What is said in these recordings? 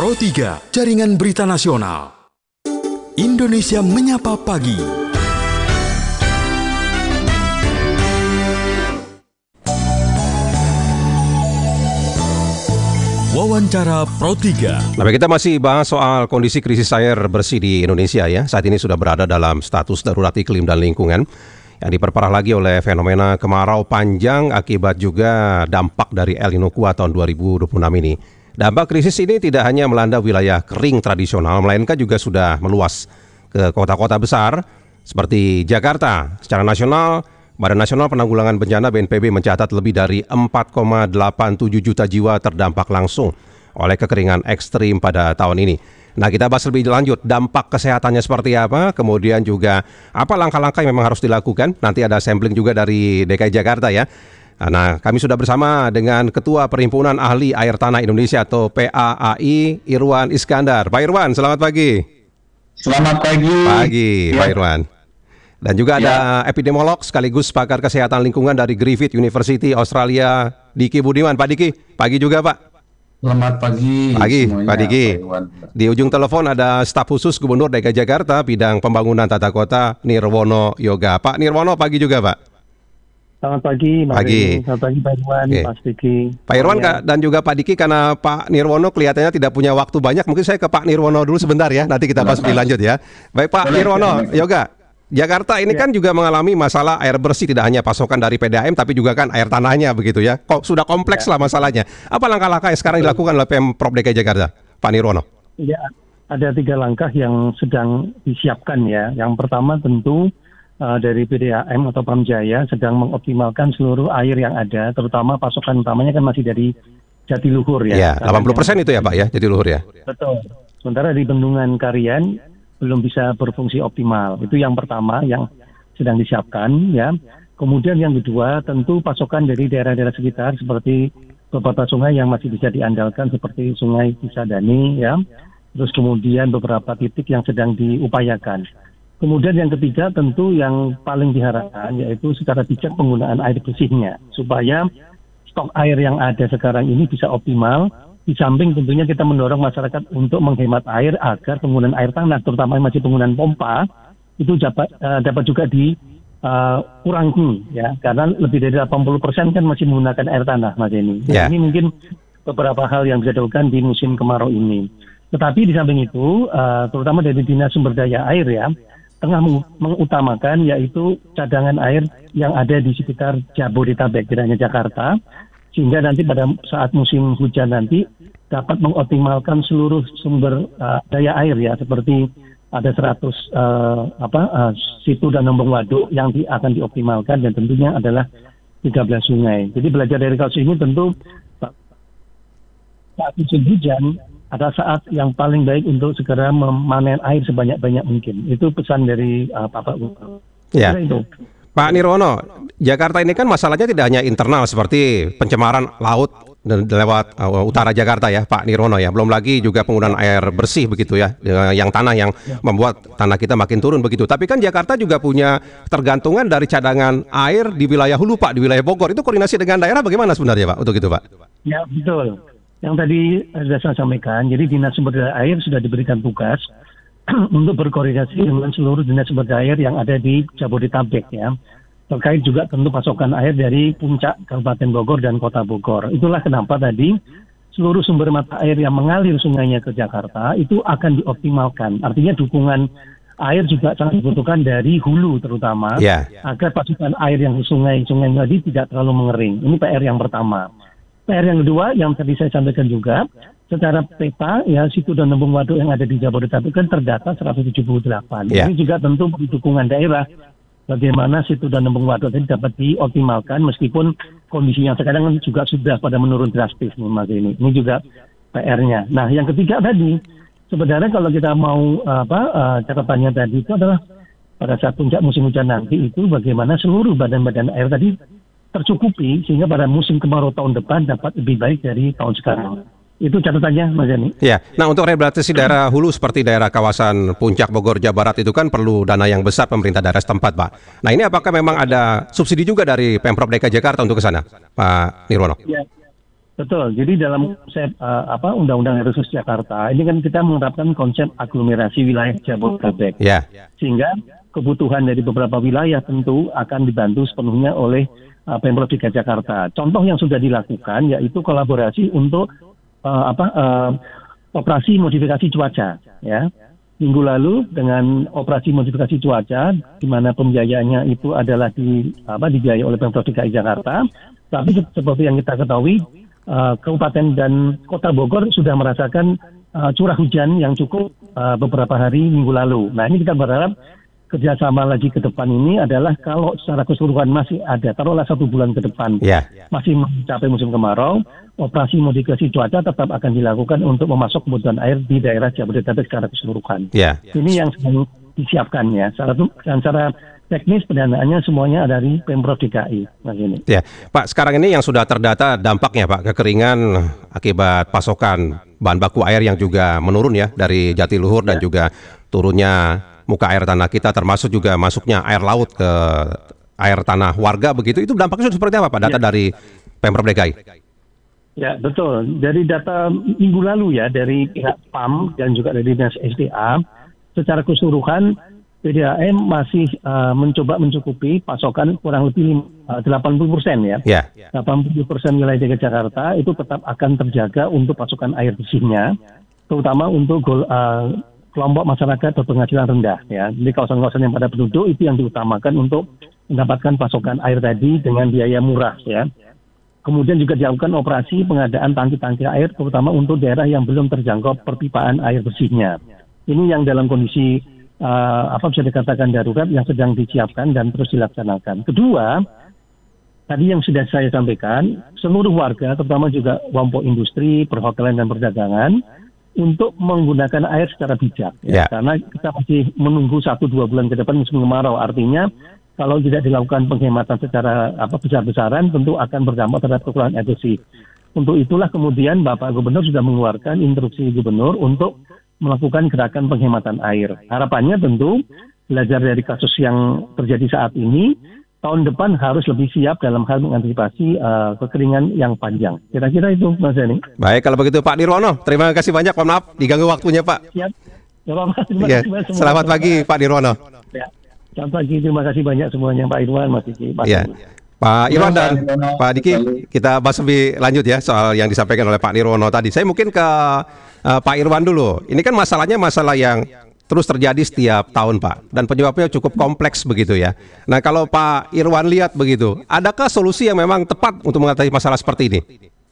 Pro 3, Jaringan Berita Nasional. Indonesia Menyapa Pagi. Wawancara Pro 3. Nah, kita masih bahas soal kondisi krisis air bersih di Indonesia ya. Saat ini sudah berada dalam status darurat iklim dan lingkungan yang diperparah lagi oleh fenomena kemarau panjang akibat juga dampak dari El Nino kuat tahun 2026 ini. Dampak krisis ini tidak hanya melanda wilayah kering tradisional, melainkan juga sudah meluas ke kota-kota besar seperti Jakarta. Secara nasional, Badan Nasional Penanggulangan Bencana BNPB mencatat lebih dari 4,87 juta jiwa terdampak langsung oleh kekeringan ekstrim pada tahun ini. Nah, kita bahas lebih lanjut dampak kesehatannya seperti apa, kemudian juga apa langkah-langkah yang memang harus dilakukan. Nanti ada sampling juga dari DKI Jakarta ya. Nah, kami sudah bersama dengan Ketua Perhimpunan Ahli Air Tanah Indonesia atau PAAI, Irwan Iskandar. Pak Irwan, selamat pagi. Selamat pagi. Pagi, ya. Pak Irwan. Dan juga ada epidemiolog sekaligus pakar kesehatan lingkungan dari Griffith University Australia, Diki Budiman. Pak Diki, pagi juga Pak. Selamat pagi. Pagi, semuanya, Pak Diki. Pak. Di ujung telepon ada staf khusus Gubernur DKI Jakarta bidang pembangunan tata kota, Nirwono Yoga. Pak Nirwono, pagi juga Pak. Selamat pagi, Mas Reni. Selamat pagi, Pak Irwan, Mas Diki. Pak Irwan dan juga Pak Diki, karena Pak Nirwono kelihatannya tidak punya waktu banyak, mungkin saya ke Pak Nirwono dulu sebentar ya, nanti kita bahas lebih lanjut ya. Baik Pak Nirwono, Yoga, Jakarta ini kan juga mengalami masalah air bersih, tidak hanya pasokan dari PDAM, tapi juga kan air tanahnya begitu ya. Sudah kompleks lah masalahnya. Apa langkah-langkah yang sekarang dilakukan oleh Pemprov DKI Jakarta, Pak Nirwono? Ya, ada 3 langkah yang sedang disiapkan ya. Yang pertama tentu dari PDAM atau Pamjaya sedang mengoptimalkan seluruh air yang ada, terutama pasokan utamanya kan masih dari Jatiluhur ya. Ya, 80% itu ya Pak ya, Jatiluhur ya. Betul. Sementara di Bendungan Karian belum bisa berfungsi optimal. Itu yang pertama yang sedang disiapkan ya. Kemudian yang kedua tentu pasokan dari daerah-daerah sekitar seperti beberapa sungai yang masih bisa diandalkan seperti Sungai Cisadane ya. Terus kemudian beberapa titik yang sedang diupayakan. Kemudian yang ketiga tentu yang paling diharapkan yaitu secara bijak penggunaan air bersihnya supaya stok air yang ada sekarang ini bisa optimal. Di samping tentunya kita mendorong masyarakat untuk menghemat air agar penggunaan air tanah terutama yang masih penggunaan pompa itu dapat juga dikurangi ya, karena lebih dari 80% kan masih menggunakan air tanah Mas Eni. Yeah. Ini mungkin beberapa hal yang bisa dilakukan di musim kemarau ini. Tetapi di samping itu terutama dari Dinas Sumber Daya Air ya tengah mengutamakan yaitu cadangan air yang ada di sekitar Jabodetabek, tidak hanya Jakarta, sehingga nanti pada saat musim hujan nanti dapat mengoptimalkan seluruh sumber daya air ya, seperti ada 100 situ dan embung waduk yang akan dioptimalkan dan tentunya adalah 13 sungai. Jadi belajar dari kasus ini tentu saat musim hujan ada saat yang paling baik untuk segera memanen air sebanyak-banyak mungkin. Itu pesan dari Bapak Gubernur. Ya. Itu. Pak Nirwono, Jakarta ini kan masalahnya tidak hanya internal seperti pencemaran laut dan lewat utara Jakarta ya, Pak Nirwono ya. Belum lagi juga penggunaan air bersih begitu ya, yang tanah yang membuat tanah kita makin turun begitu. Tapi kan Jakarta juga punya tergantungan dari cadangan air di wilayah hulu Pak, di wilayah Bogor. Itu koordinasi dengan daerah bagaimana sebenarnya Pak untuk itu Pak? Ya betul. Yang tadi sudah saya sampaikan, jadi Dinas Sumber Daya Air sudah diberikan tugas untuk berkoordinasi dengan seluruh dinas sumber daya air yang ada di Jabodetabek ya. Terkait juga tentu pasokan air dari puncak Kabupaten Bogor dan Kota Bogor. Itulah kenapa tadi seluruh sumber mata air yang mengalir sungainya ke Jakarta itu akan dioptimalkan. Artinya dukungan air juga sangat dibutuhkan dari hulu terutama agar pasokan air yang ke sungai-sungai tadi tidak terlalu mengering. Ini PR yang pertama. PR yang kedua yang tadi saya sampaikan juga, secara peta ya situ dan embung waduk yang ada di Jabodetabek kan terdata 178. Ini juga tentu dukungan daerah bagaimana situ dan embung waduk ini dapat dioptimalkan meskipun kondisi yang sekarang juga sudah pada menurun drastis nih Mas ini. Ini juga PR-nya. Nah, yang ketiga tadi sebenarnya kalau kita mau catatannya tadi itu adalah pada saat puncak musim hujan nanti itu bagaimana seluruh badan-badan air tadi tercukupi sehingga pada musim kemarau tahun depan dapat lebih baik dari tahun sekarang. Itu catatannya Mas Yani. Ya, nah untuk rehabilitasi daerah hulu seperti daerah kawasan Puncak Bogor, Jawa Barat itu kan perlu dana yang besar pemerintah daerah setempat, Pak. Nah ini apakah memang ada subsidi juga dari Pemprov DKI Jakarta untuk ke sana, Pak Nirwono? Betul. Jadi dalam konsep Undang-Undang Air Khusus Jakarta ini kan kita menerapkan konsep aglomerasi wilayah Jabodetabek. Ya. Sehingga kebutuhan dari beberapa wilayah tentu akan dibantu sepenuhnya oleh Pemprov DKI Jakarta. Contoh yang sudah dilakukan yaitu kolaborasi untuk operasi modifikasi cuaca, ya. Minggu lalu dengan operasi modifikasi cuaca, di mana pembiayaannya itu adalah dibiayai oleh Pemprov DKI Jakarta. Tapi seperti yang kita ketahui, Kabupaten dan Kota Bogor sudah merasakan curah hujan yang cukup beberapa hari minggu lalu. Nah, ini kita berharap kerjasama lagi ke depan ini adalah kalau secara keseluruhan masih ada, taruhlah 1 bulan ke depan, masih mencapai musim kemarau, operasi modifikasi cuaca tetap akan dilakukan untuk memasok kebutuhan air di daerah Jabodetabek secara keseluruhan. Ini yang sedang disiapkan ya. Secara teknis pendanaannya semuanya dari Pemprov DKI. Nah, ini. Ya, Pak, sekarang ini yang sudah terdata dampaknya, Pak, kekeringan akibat pasokan bahan baku air yang juga menurun ya dari Jatiluhur dan juga turunnya muka air tanah kita, termasuk juga masuknya air laut ke air tanah warga begitu. Itu dampaknya sudah seperti apa, Pak? Data dari Pemprov DKI. Ya, betul. Dari data minggu lalu ya dari pihak PAM dan juga dari Dinas SDA, secara keseluruhan PDAM masih mencoba mencukupi pasokan kurang lebih 80% ya. 80% wilayah DKI Jakarta itu tetap akan terjaga untuk pasokan air bersihnya, terutama untuk kelompok masyarakat berpenghasilan rendah ya. Di kawasan-kawasan yang pada penduduk itu yang diutamakan untuk mendapatkan pasokan air tadi dengan biaya murah ya. Kemudian juga dilakukan operasi pengadaan tangki-tangki air terutama untuk daerah yang belum terjangkau perpipaan air bersihnya. Ini yang dalam kondisi bisa dikatakan darurat yang sedang disiapkan dan terus dilaksanakan. Kedua, tadi yang sudah saya sampaikan, seluruh warga terutama juga kelompok industri, perhotelan dan perdagangan untuk menggunakan air secara bijak. Ya. Karena kita masih menunggu 1-2 bulan ke depan musim kemarau. Artinya kalau tidak dilakukan penghematan secara besar-besaran tentu akan berdampak terhadap kekurangan air bersih. Untuk itulah kemudian Bapak Gubernur sudah mengeluarkan instruksi Gubernur untuk melakukan gerakan penghematan air. Harapannya tentu belajar dari kasus yang terjadi saat ini, tahun depan harus lebih siap dalam hal mengantisipasi kekeringan yang panjang. Kira-kira itu, Mas Zeni. Baik, kalau begitu Pak Nirwono, terima kasih banyak. Mohon maaf diganggu waktunya, Pak. Siap. Selamat pagi, Pak Nirwono. Ya. Selamat pagi, terima kasih banyak semuanya, Pak Irwan, Mas Diki. Pak Irwan dan Pak Diki, kita bahas lebih lanjut ya soal yang disampaikan oleh Pak Nirwono tadi. Saya mungkin ke Pak Irwan dulu. Ini kan masalahnya masalah yang terus terjadi setiap tahun, Pak. Dan penyebabnya cukup kompleks begitu ya. Nah, kalau Pak Irwan lihat begitu, adakah solusi yang memang tepat untuk mengatasi masalah seperti ini?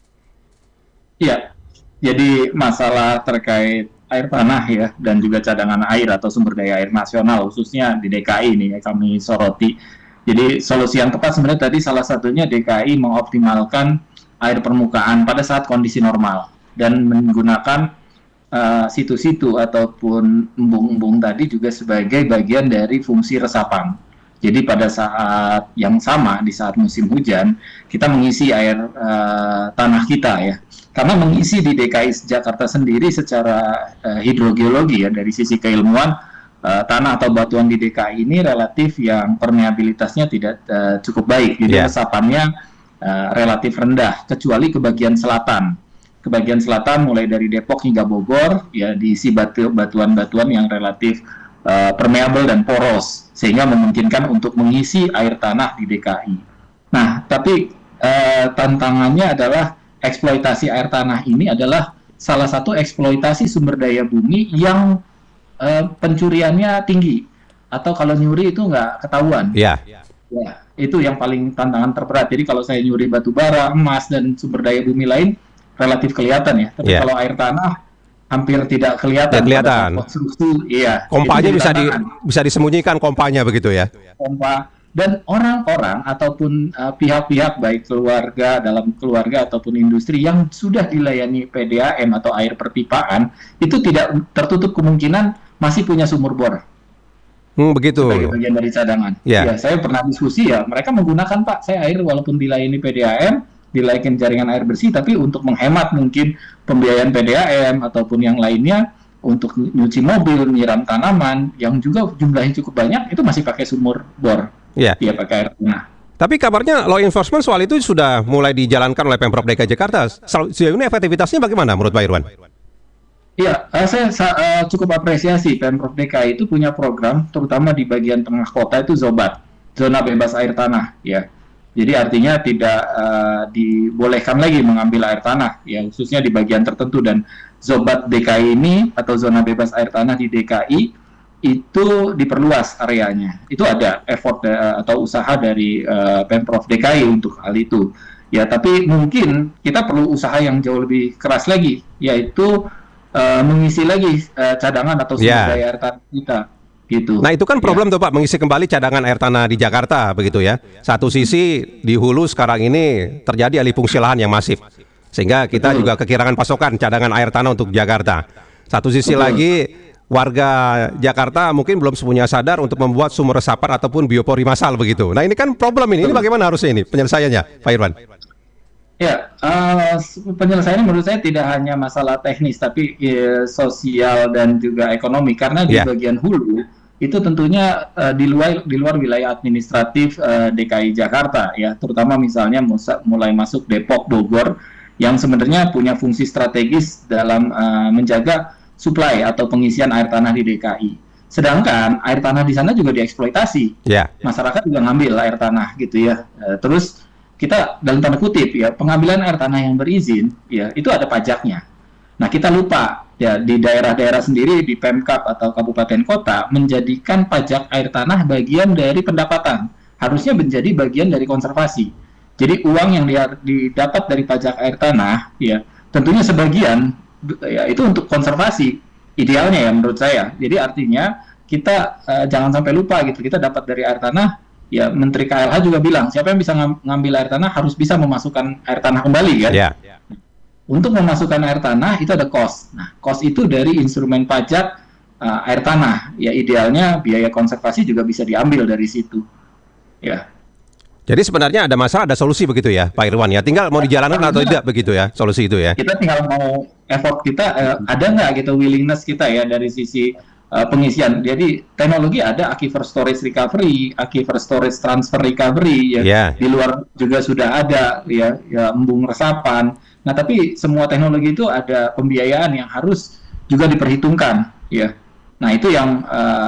Iya, jadi masalah terkait air tanah ya, dan juga cadangan air atau sumber daya air nasional, khususnya di DKI ini yang kami soroti. Jadi solusi yang tepat sebenarnya tadi salah satunya DKI mengoptimalkan air permukaan pada saat kondisi normal dan menggunakan situ-situ ataupun embung-embung tadi juga sebagai bagian dari fungsi resapan. Jadi pada saat yang sama, di saat musim hujan, kita mengisi air tanah kita ya. Karena mengisi di DKI Jakarta sendiri secara hidrogeologi ya, dari sisi keilmuan, tanah atau batuan di DKI ini relatif yang permeabilitasnya tidak cukup baik. Jadi resapannya relatif rendah, kecuali ke bagian selatan. Ke bagian selatan mulai dari Depok hingga Bogor ya diisi batuan-batuan yang relatif permeabel dan poros sehingga memungkinkan untuk mengisi air tanah di DKI. Nah, tapi tantangannya adalah eksploitasi air tanah ini adalah salah satu eksploitasi sumber daya bumi yang pencuriannya tinggi atau kalau nyuri itu nggak ketahuan. Ya, itu yang paling tantangan terberat. Jadi kalau saya nyuri batu bara, emas dan sumber daya bumi lain relatif kelihatan ya, tapi kalau air tanah hampir tidak kelihatan. Konstruksi, kompanya bisa disembunyikan kompanya begitu ya. Pompa dan orang-orang ataupun pihak-pihak baik dalam keluarga ataupun industri yang sudah dilayani PDAM atau air perpipaan itu tidak tertutup kemungkinan masih punya sumur bor. Begitu. Sebagai bagian dari cadangan. Ya, saya pernah diskusi ya, mereka menggunakan Pak, saya air walaupun dilayani PDAM dilaikin jaringan air bersih, tapi untuk menghemat mungkin pembiayaan PDAM ataupun yang lainnya untuk nyuci mobil, nyiram tanaman yang juga jumlahnya cukup banyak, itu masih pakai sumur bor. Dia pakai air tanah. Tapi kabarnya law enforcement soal itu sudah mulai dijalankan oleh Pemprov DKI Jakarta. Sejauh ini efektivitasnya bagaimana menurut Pak Irwan? Ya, saya cukup apresiasi Pemprov DKI itu punya program, terutama di bagian tengah kota itu ZOBAT, zona bebas air tanah, ya. Jadi artinya tidak dibolehkan lagi mengambil air tanah, ya, khususnya di bagian tertentu. Dan ZOBAT DKI ini atau zona bebas air tanah di DKI itu diperluas areanya. Itu ada effort atau usaha dari Pemprov DKI untuk hal itu. Ya, tapi mungkin kita perlu usaha yang jauh lebih keras lagi, yaitu mengisi lagi cadangan atau sumber daya air tanah kita, gitu. Nah itu kan problem tuh Pak, mengisi kembali cadangan air tanah di Jakarta, begitu ya. Satu sisi di hulu sekarang ini terjadi alih fungsi lahan yang masif, sehingga kita juga kekurangan pasokan cadangan air tanah untuk Jakarta. Satu sisi lagi warga Jakarta mungkin belum semuanya sadar untuk membuat sumur resapan ataupun biopori massal begitu. Nah ini kan problem ini bagaimana harusnya ini penyelesaiannya, Pak Irwan? Ya, penyelesaiannya menurut saya tidak hanya masalah teknis, tapi sosial dan juga ekonomi. Karena di bagian hulu itu tentunya di luar wilayah administratif DKI Jakarta, ya, terutama misalnya mulai masuk Depok, Bogor, yang sebenarnya punya fungsi strategis dalam menjaga suplai atau pengisian air tanah di DKI. Sedangkan air tanah di sana juga dieksploitasi, masyarakat juga ngambil air tanah, gitu ya. Terus kita dalam tanda kutip ya, pengambilan air tanah yang berizin ya itu ada pajaknya. Nah, kita lupa ya, di daerah-daerah sendiri, di Pemkab atau kabupaten kota menjadikan pajak air tanah bagian dari pendapatan, harusnya menjadi bagian dari konservasi. Jadi uang yang didapat dari pajak air tanah ya tentunya sebagian ya itu untuk konservasi idealnya ya menurut saya. Jadi artinya kita jangan sampai lupa gitu, kita dapat dari air tanah. Ya, Menteri KLH juga bilang, siapa yang bisa ngambil air tanah harus bisa memasukkan air tanah kembali, kan? Untuk memasukkan air tanah itu ada cost. Nah, cost itu dari instrumen pajak air tanah. Ya, idealnya biaya konservasi juga bisa diambil dari situ. Ya. Jadi sebenarnya ada masalah, ada solusi begitu ya, Pak Irwan ya. Tinggal mau dijalankan atau tidak begitu ya, solusi itu ya. Kita tinggal mau effort kita ada nggak gitu, willingness kita ya dari sisi pengisian. Jadi teknologi ada, aquifer storage recovery, aquifer storage transfer recovery ya. Di luar juga sudah ada ya embung resapan. Nah, tapi semua teknologi itu ada pembiayaan yang harus juga diperhitungkan ya. Nah, itu yang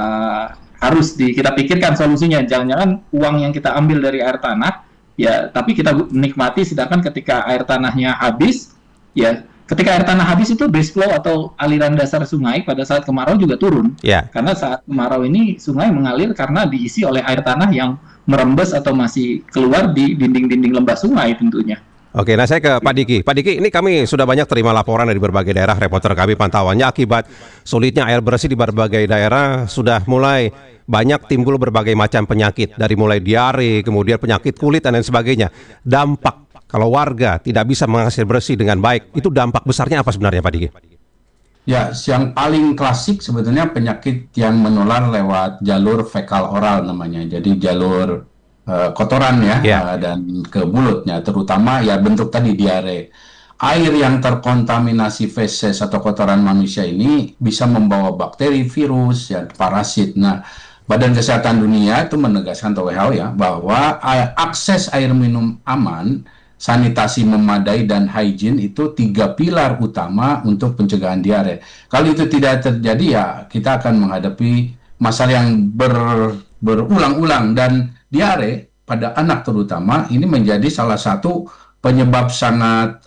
harus kita pikirkan solusinya. Jangan-jangan uang yang kita ambil dari air tanah ya, tapi kita menikmati, sedangkan ketika air tanahnya habis ya, ketika air tanah habis itu base flow atau aliran dasar sungai pada saat kemarau juga turun. Karena saat kemarau ini sungai mengalir karena diisi oleh air tanah yang merembes atau masih keluar di dinding-dinding lembah sungai tentunya. Oke, nah saya ke Pak Diki. Pak Diki, ini kami sudah banyak terima laporan dari berbagai daerah, reporter kami pantauannya akibat sulitnya air bersih di berbagai daerah sudah mulai banyak timbul berbagai macam penyakit, dari mulai diare, kemudian penyakit kulit dan lain sebagainya. Dampak kalau warga tidak bisa mengakses air bersih dengan baik, itu dampak besarnya apa sebenarnya Pak Diki? Ya, yang paling klasik sebetulnya penyakit yang menular lewat jalur fekal oral namanya. Jadi jalur kotoran dan ke mulutnya, terutama ya bentuk tadi diare. Air yang terkontaminasi feses atau kotoran manusia ini bisa membawa bakteri, virus, ya, parasit. Nah, Badan Kesehatan Dunia itu menegaskan, atau WHO ya, bahwa akses air minum aman, sanitasi memadai, dan hygiene itu 3 pilar utama untuk pencegahan diare. Kalau itu tidak terjadi ya kita akan menghadapi masalah yang berulang-ulang, dan diare pada anak terutama ini menjadi salah satu penyebab sangat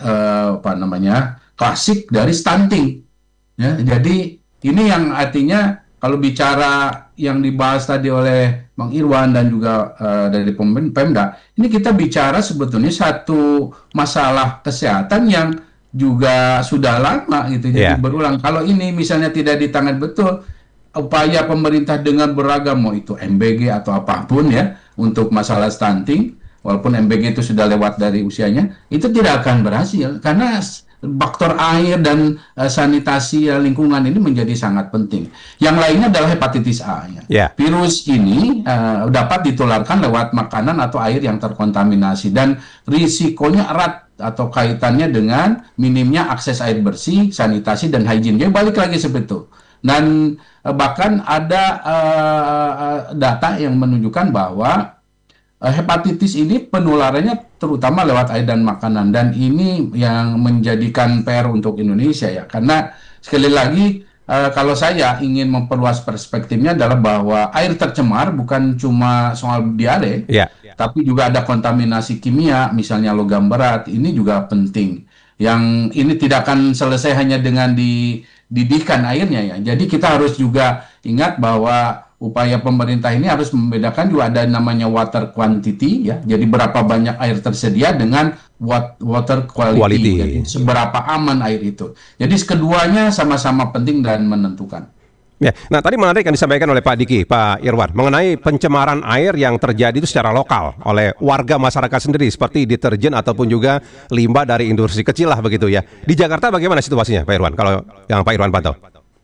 klasik dari stunting. Ya, jadi ini yang artinya kalau bicara yang dibahas tadi oleh Bang Irwan dan juga dari Pemda, ini kita bicara sebetulnya satu masalah kesehatan yang juga sudah lama gitu, jadi berulang. Kalau ini misalnya tidak ditangani betul, upaya pemerintah dengan beragam, mau itu MBG atau apapun ya, untuk masalah stunting, walaupun MBG itu sudah lewat dari usianya, itu tidak akan berhasil karena faktor air dan sanitasi lingkungan ini menjadi sangat penting. Yang lainnya adalah hepatitis A. Virus ini dapat ditularkan lewat makanan atau air yang terkontaminasi, dan risikonya erat atau kaitannya dengan minimnya akses air bersih, sanitasi, dan hygiene. Jadi balik lagi seperti itu. Dan bahkan ada data yang menunjukkan bahwa hepatitis ini penularannya terutama lewat air dan makanan, dan ini yang menjadikan PR untuk Indonesia ya, karena sekali lagi kalau saya ingin memperluas perspektifnya adalah bahwa air tercemar bukan cuma soal diare, tapi juga ada kontaminasi kimia, misalnya logam berat, ini juga penting. Yang ini tidak akan selesai hanya dengan dididihkan airnya ya. Jadi kita harus juga ingat bahwa upaya pemerintah ini harus membedakan juga ada namanya water quantity ya. Jadi berapa banyak air tersedia dengan water quality. Jadi seberapa aman air itu. Jadi keduanya sama-sama penting dan menentukan. Ya, nah tadi menarik yang disampaikan oleh Pak Diki, Pak Irwan, mengenai pencemaran air yang terjadi itu secara lokal oleh warga masyarakat sendiri, seperti deterjen ataupun juga limbah dari industri kecil lah begitu ya. Di Jakarta bagaimana situasinya, Pak Irwan? Kalau yang Pak Irwan pantau?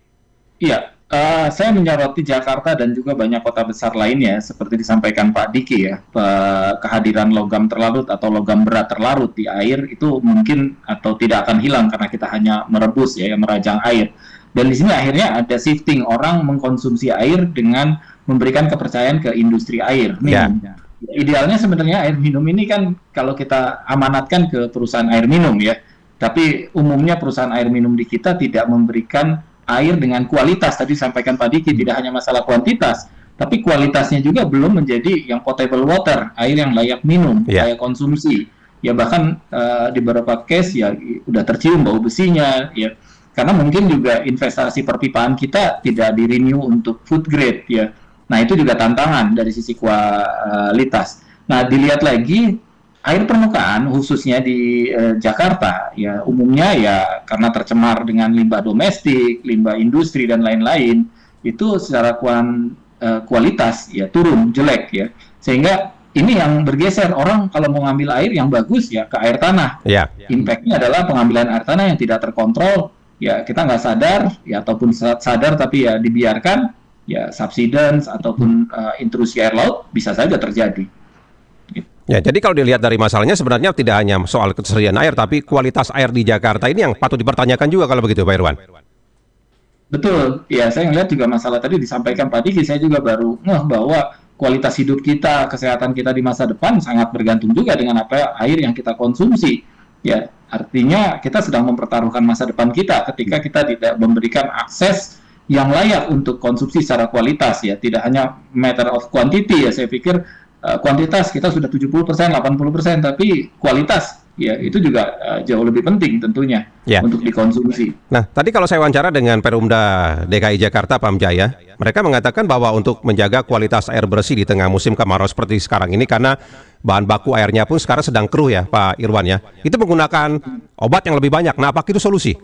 Iya, saya menyoroti Jakarta dan juga banyak kota besar lainnya, seperti disampaikan Pak Diki ya, kehadiran logam terlarut atau logam berat terlarut di air itu mungkin atau tidak akan hilang karena kita hanya merebus ya, merajang air. Dan di sini akhirnya ada shifting, orang mengkonsumsi air dengan memberikan kepercayaan ke industri air minum. Idealnya sebenarnya air minum ini kan kalau kita amanatkan ke perusahaan air minum ya, tapi umumnya perusahaan air minum di kita tidak memberikan air dengan kualitas. Tadi sampaikan Pak Diki, tidak hanya masalah kuantitas, tapi kualitasnya juga belum menjadi yang potable water, air yang layak minum, layak konsumsi. Ya bahkan di beberapa case ya udah tercium bau besinya ya. Karena mungkin juga investasi perpipaan kita tidak di-renew untuk food grade ya. Nah itu juga tantangan dari sisi kualitas. Nah dilihat lagi air permukaan khususnya di Jakarta ya umumnya ya karena tercemar dengan limbah domestik, limbah industri dan lain-lain, itu secara kualitas ya turun jelek ya. Sehingga ini yang bergeser, orang kalau mau ngambil air yang bagus ya ke air tanah. Impact-nya adalah pengambilan air tanah yang tidak terkontrol. Ya kita nggak sadar ya ataupun sadar tapi ya dibiarkan ya subsidence ataupun intrusi air laut bisa saja terjadi. Ya, jadi kalau dilihat dari masalahnya sebenarnya tidak hanya soal ketersediaan air tapi kualitas air di Jakarta ini yang patut dipertanyakan juga kalau begitu Pak Irwan. Betul, ya saya melihat juga masalah tadi disampaikan Pak Diki, saya juga baru bahwa kualitas hidup kita, kesehatan kita di masa depan sangat bergantung juga dengan apa air yang kita konsumsi. Ya, artinya kita sedang mempertaruhkan masa depan kita ketika kita tidak memberikan akses yang layak untuk konsumsi secara kualitas ya, tidak hanya matter of quantity ya, saya pikir kuantitas kita sudah 70%, 80%, tapi kualitas ya itu juga jauh lebih penting tentunya untuk dikonsumsi. Nah, tadi kalau saya wawancara dengan Perumda DKI Jakarta Pam Jaya, mereka mengatakan bahwa untuk menjaga kualitas air bersih di tengah musim kemarau seperti sekarang ini karena bahan baku airnya pun sekarang sedang keruh ya Pak Irwan ya, itu menggunakan obat yang lebih banyak. Nah, apakah itu solusi?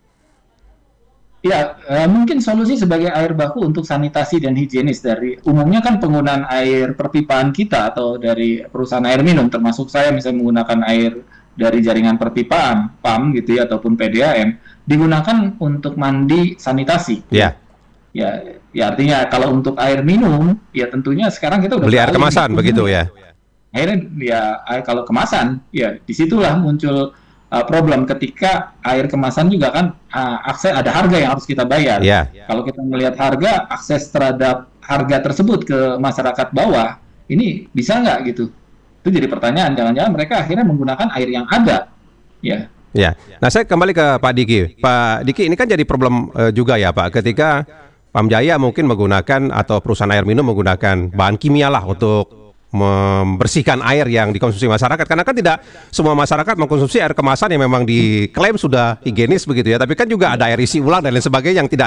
Ya, mungkin solusi sebagai air baku untuk sanitasi dan higienis. Dari umumnya kan penggunaan air perpipaan kita atau dari perusahaan air minum, termasuk saya misalnya menggunakan air dari jaringan perpipaan, PAM gitu ya, ataupun PDAM, digunakan untuk mandi sanitasi. Ya, artinya kalau untuk air minum, ya tentunya sekarang kita udah beli air kemasan begitu ya. Akhirnya ya kalau kemasan, ya disitulah muncul problem ketika air kemasan juga kan akses ada harga yang harus kita bayar. Kalau kita melihat harga, akses terhadap harga tersebut ke masyarakat bawah, ini bisa nggak gitu? Itu jadi pertanyaan. Jangan-jangan mereka akhirnya menggunakan air yang ada. Nah saya kembali ke Pak Diki. Pak Diki, ini kan jadi problem juga ya Pak, ketika Pam Jaya mungkin menggunakan atau perusahaan air minum menggunakan bahan kimia lah untuk membersihkan air yang dikonsumsi masyarakat, karena kan tidak semua masyarakat mengkonsumsi air kemasan yang memang diklaim sudah higienis begitu ya, tapi kan juga ada air isi ulang dan lain sebagainya yang tidak